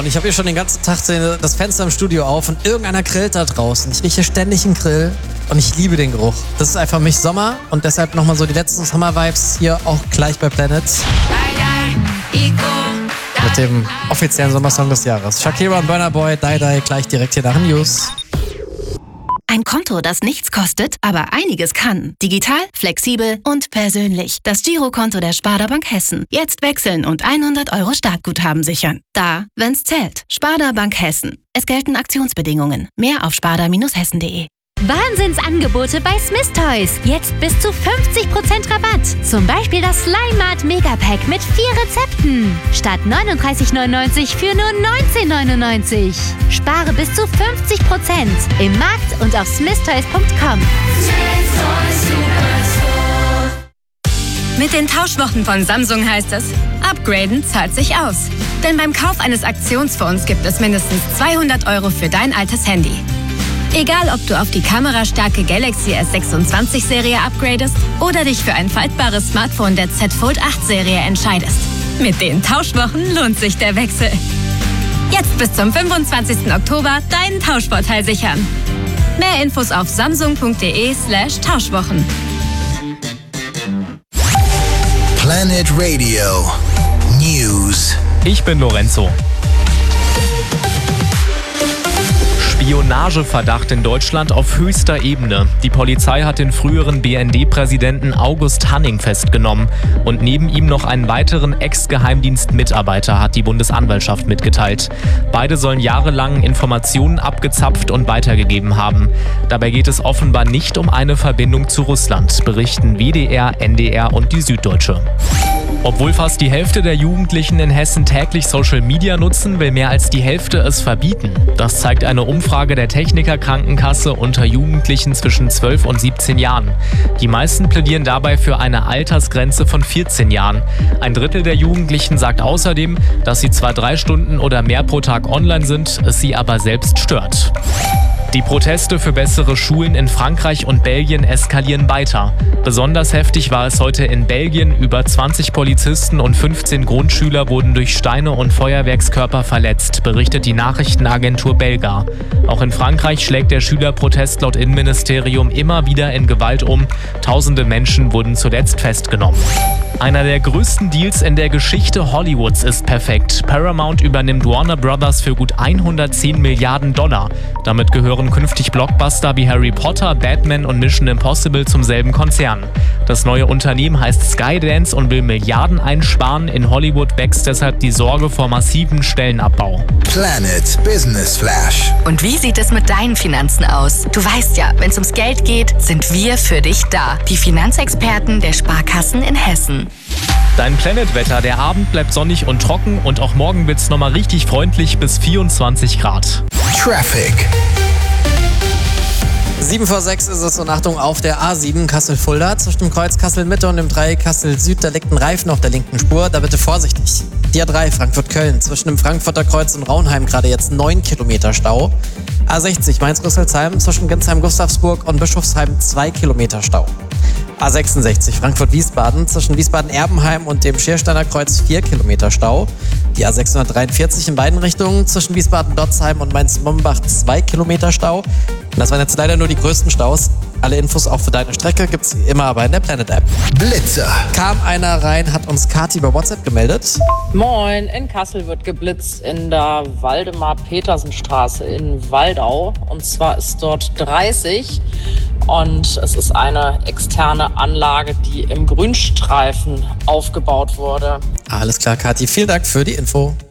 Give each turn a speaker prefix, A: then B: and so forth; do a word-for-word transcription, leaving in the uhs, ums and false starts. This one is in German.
A: Ich habe hier schon den ganzen Tag das Fenster im Studio auf und irgendeiner grillt da draußen. Ich rieche ständig einen Grill und ich liebe den Geruch. Das ist einfach für mich Sommer und deshalb nochmal so die letzten Summer-Vibes hier auch gleich bei Planet. Mit dem offiziellen Sommersong des Jahres. Shakira und Burna Boy, Die Die, gleich direkt hier nach den News.
B: Ein Konto, das nichts kostet, aber einiges kann. Digital, flexibel und persönlich. Das Girokonto der Sparda Bank Hessen. Jetzt wechseln und hundert Euro Startguthaben sichern. Da, wenn's zählt. Sparda Bank Hessen. Es gelten Aktionsbedingungen. Mehr auf sparda Bindestrich hessen punkt de.
C: Wahnsinnsangebote bei Smith Toys. Jetzt bis zu fünfzig Prozent Rabatt. Zum Beispiel das Slime Mart Megapack mit vier Rezepten. Statt neununddreißig neunundneunzig für nur neunzehn neunundneunzig. Spare bis zu fünfzig Prozent im Markt und auf smith toys punkt com.
D: Mit den Tauschwochen von Samsung heißt es, upgraden zahlt sich aus. Denn beim Kauf eines Aktionsfonds gibt es mindestens zweihundert Euro für dein altes Handy. Egal, ob du auf die kamerastarke Galaxy S sechsundzwanzig Serie upgradest oder dich für ein faltbares Smartphone der Z Fold acht Serie entscheidest. Mit den Tauschwochen lohnt sich der Wechsel. Jetzt bis zum fünfundzwanzigsten Oktober deinen Tauschvorteil sichern. Mehr Infos auf samsung punkt de slash Tauschwochen.
E: Planet Radio News.
F: Ich bin Lorenzo. Spionageverdacht in Deutschland auf höchster Ebene. Die Polizei hat den früheren B N D-Präsidenten August Hanning festgenommen. Und neben ihm noch einen weiteren Ex-Geheimdienstmitarbeiter, hat die Bundesanwaltschaft mitgeteilt. Beide sollen jahrelang Informationen abgezapft und weitergegeben haben. Dabei geht es offenbar nicht um eine Verbindung zu Russland, berichten W D R, N D R und die Süddeutsche. Obwohl fast die Hälfte der Jugendlichen in Hessen täglich Social Media nutzen, will mehr als die Hälfte es verbieten. Das zeigt eine Umfrage der Techniker Krankenkasse unter Jugendlichen zwischen zwölf und siebzehn Jahren. Die meisten plädieren dabei für eine Altersgrenze von vierzehn Jahren. Ein Drittel der Jugendlichen sagt außerdem, dass sie zwar drei Stunden oder mehr pro Tag online sind, es sie aber selbst stört. Die Proteste für bessere Schulen in Frankreich und Belgien eskalieren weiter. Besonders heftig war es heute in Belgien. Über zwanzig Polizisten und fünfzehn Grundschüler wurden durch Steine und Feuerwerkskörper verletzt, berichtet die Nachrichtenagentur Belga. Auch in Frankreich schlägt der Schülerprotest laut Innenministerium immer wieder in Gewalt um. Tausende Menschen wurden zuletzt festgenommen. Einer der größten Deals in der Geschichte Hollywoods ist perfekt. Paramount übernimmt Warner Brothers für gut hundertzehn Milliarden Dollar. Damit gehören künftig Blockbuster wie Harry Potter, Batman und Mission Impossible zum selben Konzern. Das neue Unternehmen heißt Skydance und will Milliarden einsparen. In Hollywood wächst deshalb die Sorge vor massivem Stellenabbau.
E: Planet Business Flash.
B: Und wie sieht es mit deinen Finanzen aus? Du weißt ja, wenn es ums Geld geht, sind wir für dich da. Die Finanzexperten der Sparkassen in Hessen.
F: Dein Planet-Wetter, der Abend bleibt sonnig und trocken und auch morgen wird's nochmal richtig freundlich bis vierundzwanzig Grad.
E: Traffic.
A: sieben vor sechs ist es und Achtung auf der A sieben Kassel-Fulda. Zwischen dem Kreuz Kassel-Mitte und dem Dreieck Kassel-Süd, da liegt ein Reifen auf der linken Spur. Da bitte vorsichtig. Die A drei Frankfurt-Köln. Zwischen dem Frankfurter Kreuz und Raunheim gerade jetzt neun Kilometer Stau. A sechzig Mainz-Rüsselsheim. Zwischen Ginsheim-Gustavsburg und Bischofsheim zwei Kilometer Stau. A sechsundsechzig Frankfurt-Wiesbaden. Zwischen Wiesbaden-Erbenheim und dem Schiersteiner Kreuz vier Kilometer Stau. Die A sechshundertdreiundvierzig in beiden Richtungen. Zwischen Wiesbaden-Dotzheim und Mainz-Mombach zwei Kilometer Stau. Und das waren jetzt leider nur die größten Staus. Alle Infos auch für deine Strecke gibt's wie immer aber in der Planet-App.
E: Blitzer.
A: Kam einer rein, hat uns Kati über WhatsApp gemeldet.
G: Moin, in Kassel wird geblitzt in der Waldemar-Petersen-Straße in Waldau. Und zwar ist dort dreißig. Und es ist eine externe Anlage, die im Grünstreifen aufgebaut wurde.
A: Alles klar, Kathi. Vielen Dank für die Info.